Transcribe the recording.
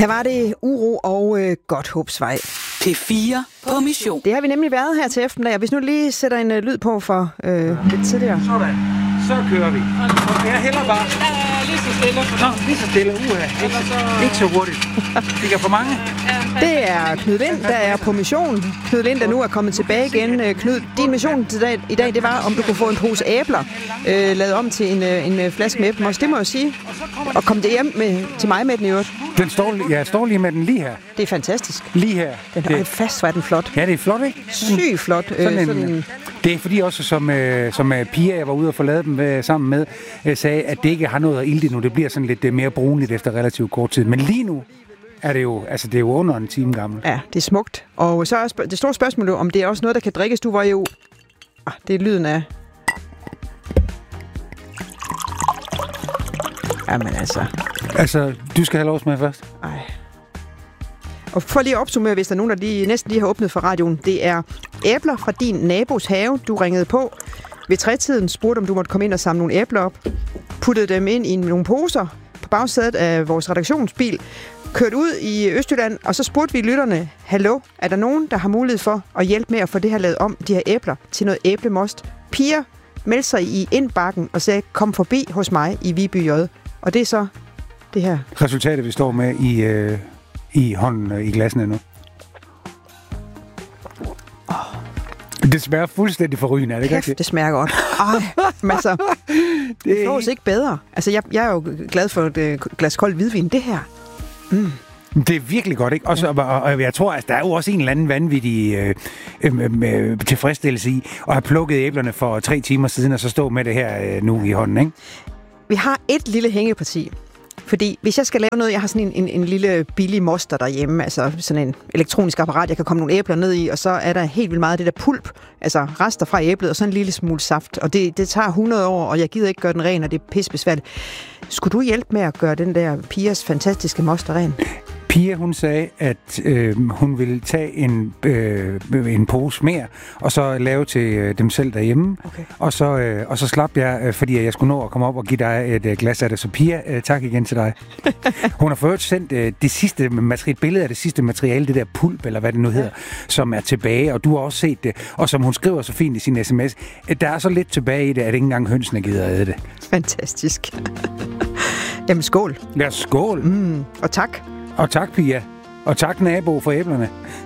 Her var det uro og Godthåbsvej. P4 på mission. Det har vi nemlig været her til eftermiddag. Hvis nu lige sætter en lyd på for lidt tidligere. Sådan. Så kører vi. Og jeg hælder bare. Lige så stille. Nå, lige så stille. Ikke så hurtigt. Det er for mange. Det er Knud Lind, der er på mission. Knud Lind, der nu er kommet tilbage igen. Knud, din mission i dag, det var, om du kunne få en pose æbler lavet om til en flaske med æblemos. Det må jeg sige. Og kom det hjem til mig med den i øvrigt. Jeg står lige med den lige her. Det er fantastisk. Lige her. Den er fast, hvor er den flot. Ja, det er flot, ikke? Sygt flot. Det er fordi også, som Pia, jeg var ude og forlade dem sammen med, sagde, at det ikke har noget at ilde nu. Det bliver sådan lidt mere brunligt efter relativt kort tid. Men lige nu er det jo, det er jo under en time gammel. Ja, det er smukt. Og så er det store spørgsmål, om det er også noget, der kan drikkes. Du var jo... det er lyden af... Jamen altså... Du skal have lov med først. Ej. Og for lige at opsummere, hvis der er nogen, der næsten lige har åbnet for radioen. Det er æbler fra din nabos have, du ringede på. Ved 3-tiden spurgte, om du måtte komme ind og samle nogle æbler op. Puttede dem ind i nogle poser på bagsædet af vores redaktionsbil. Kørte ud i Østjylland, og så spurgte vi lytterne, hallo, er der nogen, der har mulighed for at hjælpe med at få det her lavet om, de her æbler, til noget æblemost? Pia meldte sig i indbakken og sagde, kom forbi hos mig i Viby J. Og det er så det her. Resultatet, vi står med i hånden i glassene nu. Det smager fuldstændig forrygende, er det ikke rigtigt? Det smager godt. Altså, det flås ikke bedre. Altså, jeg er jo glad for et glas kold hvidvin. Det her. Det er virkelig godt, ikke? Og jeg tror, at der er jo også en eller anden vanvittig tilfredsstillelse i at have plukket æblerne for 3 timer siden, og så stå med det her nu i hånden, ikke? Vi har et lille hængeparti. Fordi hvis jeg skal lave noget, jeg har sådan en lille billig moster derhjemme, altså sådan en elektronisk apparat, jeg kan komme nogle æbler ned i, og så er der helt vildt meget af det der pulp, altså rester fra æblet, og så en lille smule saft. Og det tager 100 år, og jeg gider ikke gøre den ren, og det er pissebesværligt. Skulle du hjælpe med at gøre den der Pias fantastiske moster ren? Pia, hun sagde, at hun ville tage en pose mere, og så lave til dem selv derhjemme. Okay. Og så slap jeg, fordi jeg skulle nå at komme op og give dig et glas af det. Så Pia, tak igen til dig. Hun har fået sendt et billede af det sidste materiale, det der pulp, eller hvad det nu hedder, som er tilbage, og du har også set det. Og som hun skriver så fint i sin sms, der er så lidt tilbage i det, at ikke engang hønsene gider at æde det. Fantastisk. Jamen skål. Ja, skål. Og tak. Og tak, Pia. Og tak, nabo, for æblerne.